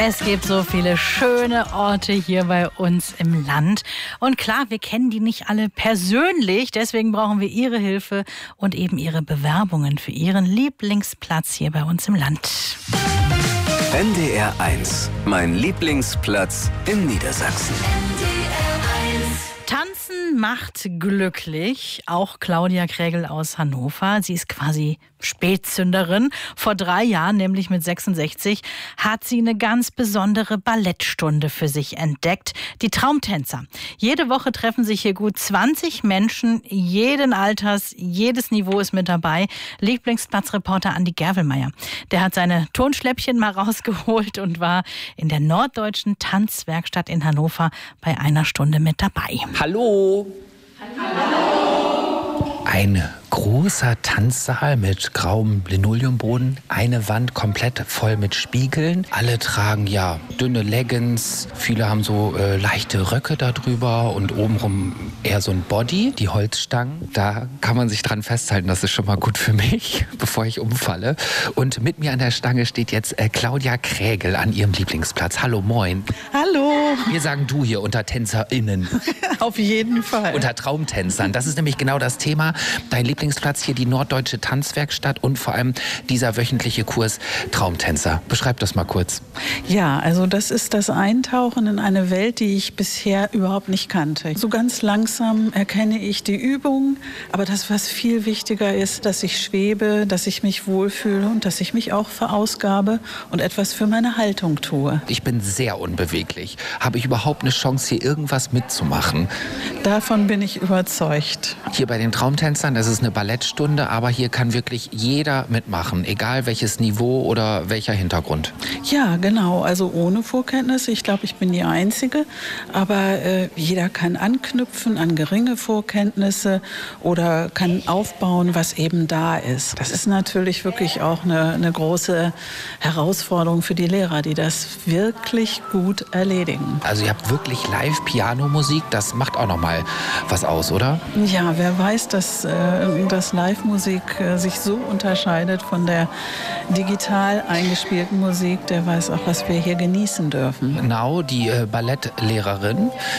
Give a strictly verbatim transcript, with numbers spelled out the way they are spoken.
Es gibt so viele schöne Orte hier bei uns im Land. Und klar, wir kennen die nicht alle persönlich. Deswegen brauchen wir Ihre Hilfe und eben Ihre Bewerbungen für Ihren Lieblingsplatz hier bei uns im Land. N D R eins, mein Lieblingsplatz in Niedersachsen. Tanzen macht glücklich. Auch Claudia Krägel aus Hannover. Sie ist quasi Spätzünderin. Vor drei Jahren, nämlich mit sechsundsechzig, hat sie eine ganz besondere Ballettstunde für sich entdeckt. Die Traumtänzer. Jede Woche treffen sich hier gut zwanzig Menschen, jeden Alters, jedes Niveau ist mit dabei. Lieblingsplatzreporter Andi Gervelmeier. Der hat seine Tonschläppchen mal rausgeholt und war in der Norddeutschen Tanzwerkstatt in Hannover bei einer Stunde mit dabei. Hallo. Hallo. Ein großer Tanzsaal mit grauem Linoleumboden, eine Wand komplett voll mit Spiegeln. Alle tragen ja dünne Leggings, viele haben so äh, leichte Röcke darüber und obenrum eher so ein Body, die Holzstangen. Da kann man sich dran festhalten, das ist schon mal gut für mich, bevor ich umfalle. Und mit mir an der Stange steht jetzt äh, Claudia Krägel an ihrem Lieblingsplatz. Hallo, moin. Hallo. Wir sagen du hier unter TänzerInnen. Auf jeden Fall. Unter Traumtänzern. Das ist nämlich genau das Thema. Dein Lieblingsplatz hier, die Norddeutsche Tanzwerkstatt und vor allem dieser wöchentliche Kurs Traumtänzer. Beschreib das mal kurz. Ja, also das ist das Eintauchen in eine Welt, die ich bisher überhaupt nicht kannte. So ganz langsam erkenne ich die Übung, aber das, was viel wichtiger ist, dass ich schwebe, dass ich mich wohlfühle und dass ich mich auch verausgabe und etwas für meine Haltung tue. Ich bin sehr unbeweglich. Habe ich überhaupt eine Chance, hier irgendwas mitzumachen? Davon bin ich überzeugt. Hier bei den Traumtänzern, das ist eine Ballettstunde, aber hier kann wirklich jeder mitmachen, egal welches Niveau oder welcher Hintergrund. Ja, genau, also ohne Vorkenntnisse. Ich glaube, ich bin die Einzige, aber äh, jeder kann anknüpfen an geringe Vorkenntnisse oder kann aufbauen, was eben da ist. Das ist natürlich wirklich auch eine, eine große Herausforderung für die Lehrer, die das wirklich gut erledigen. Also ihr habt wirklich Live-Piano-Musik, das macht auch noch mal was aus, oder? Ja, wer weiß, dass, äh, dass Live-Musik äh, sich so unterscheidet von der digital eingespielten Musik, der weiß auch, was wir hier genießen dürfen. Genau, die äh, Ballettlehrerin,